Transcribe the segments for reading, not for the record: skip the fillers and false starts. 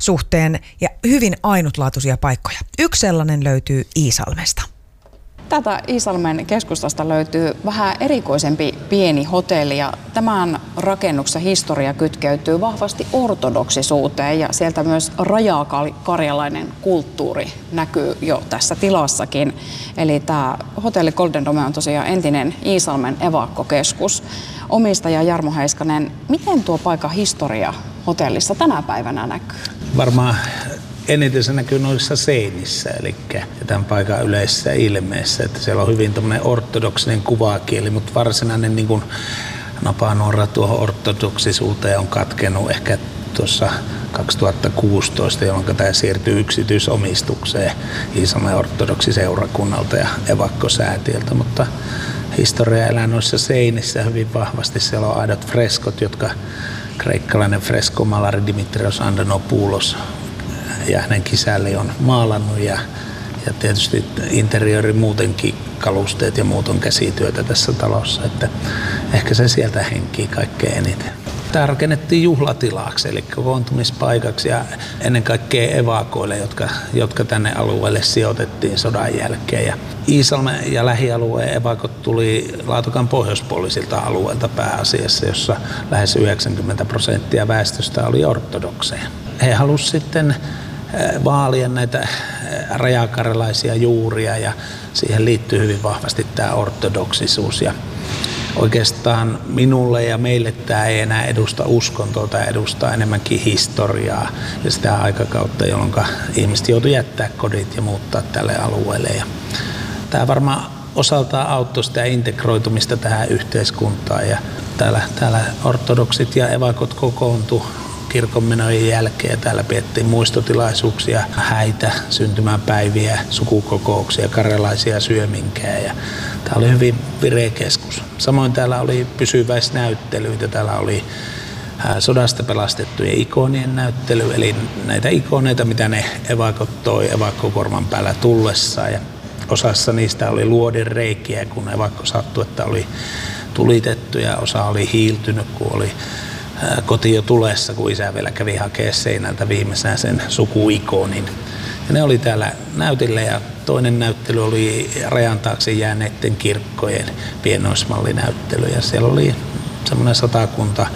suhteen ja hyvin ainutlaatuisia paikkoja. Yksi sellainen löytyy Iisalmesta. Tätä Iisalmen keskustasta löytyy vähän erikoisempi pieni hotelli ja tämän rakennuksen historia kytkeytyy vahvasti ortodoksisuuteen ja sieltä myös rajakarjalainen kulttuuri näkyy jo tässä tilassakin. Eli tämä hotelli Golden Dome on tosiaan entinen Iisalmen evakkokeskus. Omistaja Jarmo Heiskanen, miten tuo paikan historia hotellissa tänä päivänä näkyy? Varmaan eniten se näkyy noissa seinissä, eli tämän paikan yleisessä ilmeessä, että siellä on hyvin tämmöinen ortodoksinen kuvakieli, mutta varsinainen niin kuin napanuora tuohon ortodoksisuuteen on katkenut ehkä tuossa 2016, jolloin tämä siirtyy yksityisomistukseen Iisalmen ortodoksiseurakunnalta ja evakkosäätiöltä, mutta historia elää noissa seinissä hyvin vahvasti. Siellä on aidot freskot, jotka kreikkalainen freskomalari Dimitrios Andronopoulos ja hänen kisälli on maalannut ja tietysti interiööri muutenkin kalusteet ja muut on käsityötä tässä talossa, että ehkä se sieltä henkii kaikkein eniten. Tämä rakennettiin juhlatilaksi, eli kokoontumispaikaksi ja ennen kaikkea evakoille, jotka tänne alueelle sijoitettiin sodan jälkeen. Ja Iisalmen ja lähialueen evakot tuli Laatokan pohjoispuolisilta alueelta pääasiassa, jossa lähes 90% väestöstä oli ortodokseja. He halusivat sitten vaalia näitä rajakarjalaisia juuria ja siihen liittyy hyvin vahvasti tämä ortodoksisuus. Ja oikeastaan minulle ja meille tämä ei enää edusta uskontoa, tämä edustaa enemmänkin historiaa ja sitä aikakautta, jolloin ihmiset joutuivat jättää kodit ja muuttaa tälle alueelle. Ja tämä varmaan osaltaan auttoi sitä integroitumista tähän yhteiskuntaan ja täällä ortodoksit ja evakot kokoontuivat kirkonmenojen jälkeen ja täällä pidettiin muistotilaisuuksia, häitä, syntymäpäiviä, sukukokouksia, karjalaisia syöminkää ja tämä oli hyvin vireä keskus. Samoin täällä oli pysyväisnäyttelyitä, täällä oli sodasta pelastettujen ikonien näyttely, eli näitä ikoneita, mitä ne evakot toi evakkokorman päällä tullessaan ja osassa niistä oli luodin reikiä, kun evakko sattui, että oli tulitettu ja osa oli hiiltynyt, kun oli koti jo tulessa, kun isä vielä kävi hakemaan seinältä viimeisenä sen sukuikonin. Ja ne oli täällä näytillä ja toinen näyttely oli rajan taakse jääneiden kirkkojen pienoismallinäyttely. Ja siellä oli semmoinen 100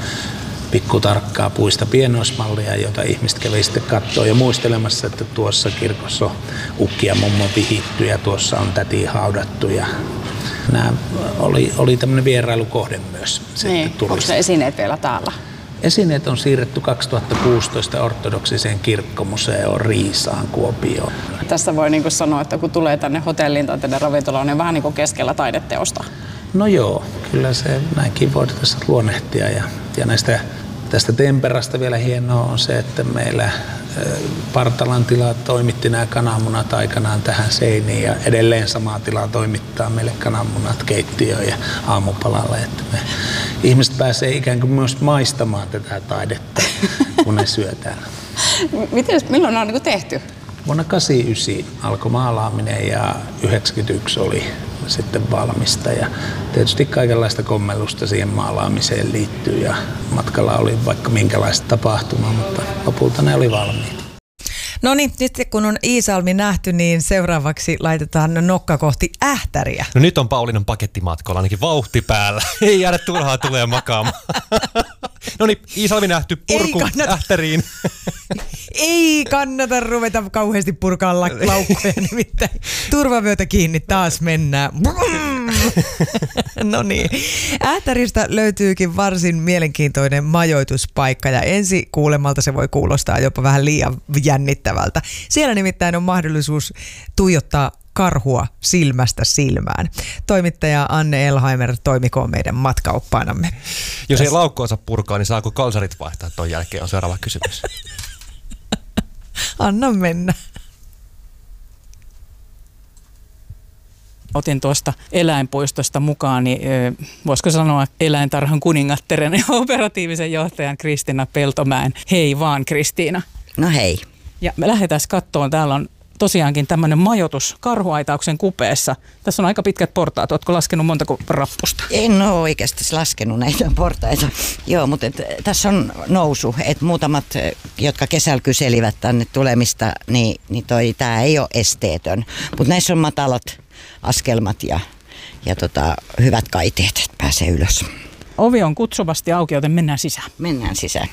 pikkutarkkaa puista pienoismallia, jota ihmiset kävi sitten katsoa ja muistelemassa, että tuossa kirkossa on ukki ja mummo vihitty ja tuossa on täti haudattu. Ja nämä oli tämmöinen vierailukohde myös. Niin, onko ne esineet vielä täällä? Esineet on siirretty 2016 ortodoksiseen kirkkomuseoon Riisaan Kuopioon. Tässä voi niin kuin sanoa, että kun tulee tänne hotelliin tai tänne ravintolaan, niin vähän niin kuin keskellä taideteosta. No joo, kyllä se näinkin voi tässä luonnehtia. Ja tästä temperasta vielä hienoa on se, että meillä Partalan tila toimitti nämä kananmunat aikanaan tähän seiniin ja edelleen sama tila toimittaa meille kananmunat keittiöön ja aamupalalle, että ihmiset pääsee ikään kuin myös maistamaan tätä taidetta, kun ne syötään. Milloin ne on niin tehty? Vuonna 1989 alkoi maalaaminen ja 1991 oli sitten valmista ja tietysti kaikenlaista kommellusta siihen maalaamiseen liittyy ja matkalla oli vaikka minkälaista tapahtumaa, mutta lopulta ne oli valmiita. No niin, nyt kun on Iisalmi nähty, niin seuraavaksi laitetaan nokka kohti Ähtäriä. No nyt on Pauliinan pakettimatkalla ainakin vauhti päällä. Ei jäädä turhaa tulee makaamaan. No niin, Iisalmi nähty, purku Ähtäriin. Ei kannata ruveta kauheasti purkaa laukkuja, nimittäin turvavyötä kiinni, taas mennään. No niin, Ähtäristä löytyykin varsin mielenkiintoinen majoituspaikka ja ensi kuulemalta se voi kuulostaa jopa vähän liian jännittävältä. Siellä nimittäin on mahdollisuus tuijottaa karhua silmästä silmään. Toimittaja Anne Elheimer toimikoon meidän matkaoppaanamme. Jos ei laukkua saa purkaa, niin saako kalsarit vaihtaa ton jälkeen, on seuraava kysymys. Anna mennä. Otin tuosta eläinpuistosta mukaan, niin voisiko sanoa eläintarhan kuningattaren ja operatiivisen johtajan Kristiina Peltomäen. Hei vaan, Kristiina. No hei. Ja me lähdetään kattoon. Täällä on tosiaankin tämmöinen majoitus karhuaitauksen kupeessa. Tässä on aika pitkät portaat. Ootko laskenut montako rappusta? En ole oikeasti laskenut näitä portaita. Joo, mutta tässä on nousu. Et muutamat, jotka kesällä kyselivät tänne tulemista, niin tämä ei ole esteetön. Mutta näissä on matalat askelmat ja hyvät kaiteet, että pääsee ylös. Ovi on kutsuvasti auki, joten mennään sisään. Mennään sisään.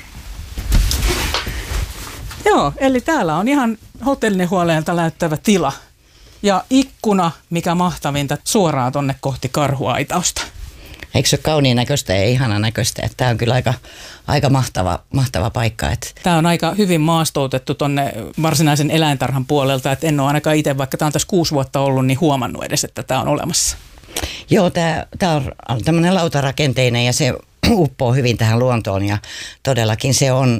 Joo, eli täällä on ihan hotellihuoneelta näyttävä tila. Ja ikkuna, mikä mahtavinta, suoraan tonne kohti karhuaitausta. Eikö se ole kauniin näköistä ja ihana näköistä? Tämä on kyllä aika mahtava paikka. Tämä on aika hyvin maastoutettu tonne varsinaisen eläintarhan puolelta. Et en ole ainakaan itse, vaikka tämä on tässä 6 vuotta ollut, niin huomannut edes, että tämä on olemassa. Joo, tämä on tämmöinen lautarakenteinen ja se uppoo hyvin tähän luontoon ja todellakin se on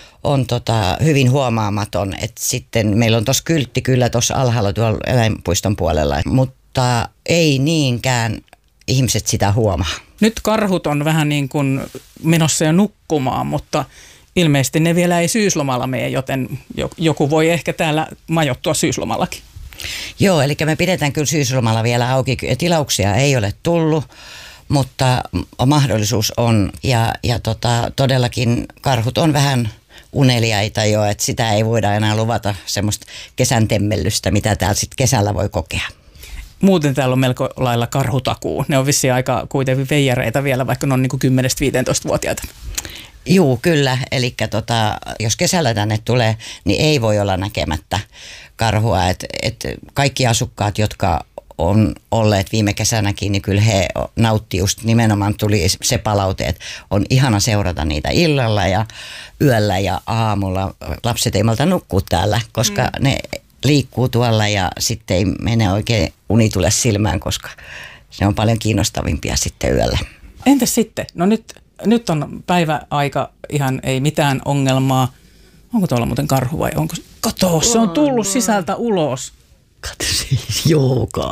hyvin huomaamaton. Et sitten meillä on tuossa kyltti kyllä tuossa alhaalla tuolla eläinpuiston puolella, mutta ei niinkään ihmiset sitä huomaa. Nyt karhut on vähän niin kuin menossa jo nukkumaan, mutta ilmeisesti ne vielä ei syyslomalla mene, joten joku voi ehkä täällä majoittua syyslomallakin. Joo, eli me pidetään kyllä syyslomalla vielä auki. Tilauksia ei ole tullut, mutta mahdollisuus on. Ja todellakin karhut on vähän uneliaita jo, että sitä ei voida enää luvata semmoista kesän temmellystä, mitä täällä sitten kesällä voi kokea. Muuten täällä on melko lailla karhutakuu. Ne on vissiin aika kuitenkin veijareita vielä, vaikka ne on niin kuin 10-15-vuotiaita. Juu, kyllä. Eli jos kesällä tänne tulee, niin ei voi olla näkemättä karhua. Et kaikki asukkaat, jotka on olleet viime kesänäkin, niin kyllä he nauttii just nimenomaan tuli se palaute, että on ihana seurata niitä illalla ja yöllä ja aamulla. Lapset ei malta nukkua täällä, koska ne liikkuu tuolla ja sitten ei mene oikein uni tule silmään, koska se on paljon kiinnostavimpia sitten yöllä. Entäs sitten? No nyt on päiväaika, ihan ei mitään ongelmaa. Onko tuolla muuten karhu vai onko? Kato, se on tullut sisältä ulos. Kato siis joogaa.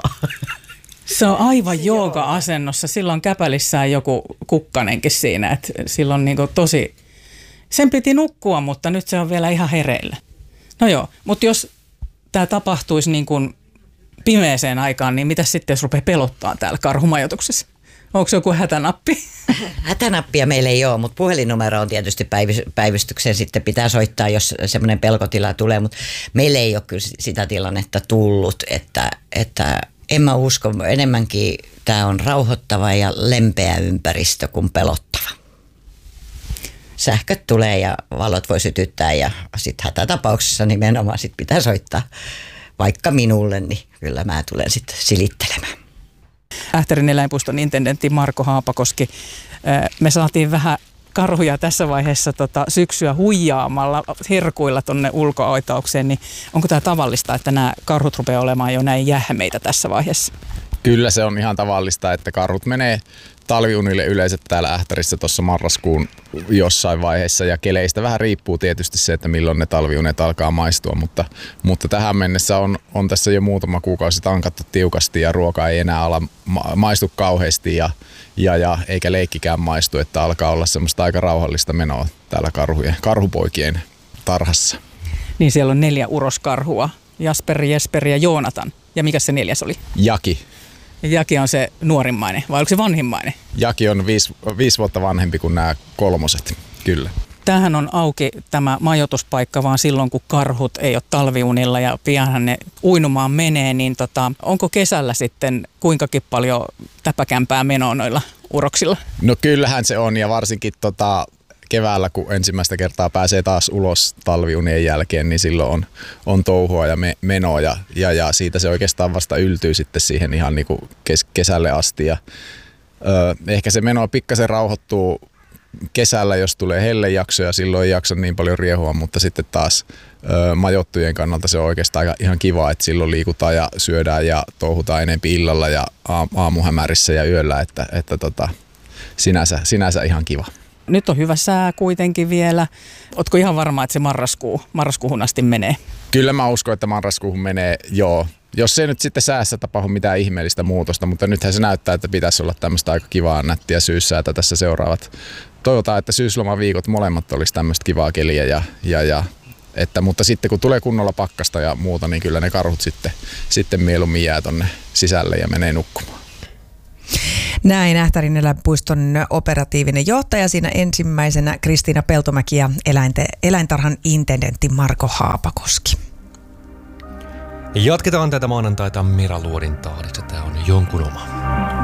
Se on aivan jooga-asennossa. Sillä on käpälissään joku kukkanenkin siinä, että sillä on niinku tosi... Sen piti nukkua, mutta nyt se on vielä ihan hereillä. No joo, mutta jos tämä tapahtuisi niin kuin pimeeseen aikaan, niin mitä sitten, jos rupeaa pelottaa täällä karhumajoituksessa? Onko se joku hätänappi? Hätänappia meillä ei ole, mutta puhelinnumero on tietysti päivystykseen sitten pitää soittaa, jos semmoinen pelkotila tulee, mutta meillä ei ole kyllä sitä tilannetta tullut, että en mä usko, enemmänkin tämä on rauhoittava ja lempeä ympäristö kuin pelottava. Sähköt tulee ja valot voi sytyttää ja sitten hätätapauksessa nimenomaan sit pitää soittaa vaikka minulle, niin kyllä mä tulen sitten silittelemään. Ähtärin eläinpuiston intendentti Marko Haapakoski, me saatiin vähän karhuja tässä vaiheessa syksyä huijaamalla herkuilla tuonne ulkoaitaukseen, niin onko tämä tavallista, että nämä karhut rupeaa olemaan jo näin jähmeitä tässä vaiheessa? Kyllä se on ihan tavallista, että karhut menee talviunille yleensä täällä Ähtärissä tuossa marraskuun jossain vaiheessa ja keleistä vähän riippuu tietysti se, että milloin ne talviunet alkaa maistua, mutta tähän mennessä on tässä jo muutama kuukausi tankattu tiukasti ja ruoka ei enää ala maistu kauheasti ja eikä leikkikään maistu, että alkaa olla semmoista aika rauhallista menoa täällä karhupoikien tarhassa. Niin siellä on 4 uroskarhua, Jasper, Jesper ja Joonatan. Ja mikä se 4. oli? Jaki. Jaki on se nuorimmainen, vai onko se vanhimmainen? Jaki on 5 vuotta vanhempi kuin nämä 3, kyllä. Tämähän on auki tämä majoituspaikka vaan silloin, kun karhut ei ole talviunilla ja pianhan ne uinumaan menee, niin onko kesällä sitten kuinkakin paljon täpäkämpää menoa noilla uroksilla? No kyllähän se on ja varsinkin keväällä, kun ensimmäistä kertaa pääsee taas ulos talviunien jälkeen, niin silloin on touhua ja menoa ja siitä se oikeastaan vasta yltyy sitten siihen ihan niin kuin kesälle asti. Ja, ehkä se meno pikkasen rauhoittuu kesällä, jos tulee hellejaksoja, silloin ei jaksa niin paljon riehua, mutta sitten taas majoittujen kannalta se on oikeastaan ihan kiva, että silloin liikutaan ja syödään ja touhutaan enempi illalla ja aamuhämärissä ja yöllä, että sinänsä ihan kiva. Nyt on hyvä sää kuitenkin vielä. Ootko ihan varma, että se marraskuuhun asti menee? Kyllä mä uskon, että marraskuuhun menee, joo. Jos ei nyt sitten säässä tapahdu mitään ihmeellistä muutosta, mutta nythän se näyttää, että pitäisi olla tämmöistä aika kivaa nättiä syyssäätä tässä seuraavat. Toivotaan, että syyslomaviikot molemmat olisi tämmöistä kivaa keliä ja Mutta sitten kun tulee kunnolla pakkasta ja muuta, niin kyllä ne karhut sitten mieluummin jää tonne sisälle ja menee nukkumaan. Näin Ähtärin eläinpuiston operatiivinen johtaja, siinä ensimmäisenä Kristiina Peltomäki ja eläintarhan intendentti Marko Haapakoski. Jatketaan tätä maanantaita Mira Luodin tahdissa. Tämä on jonkun oma.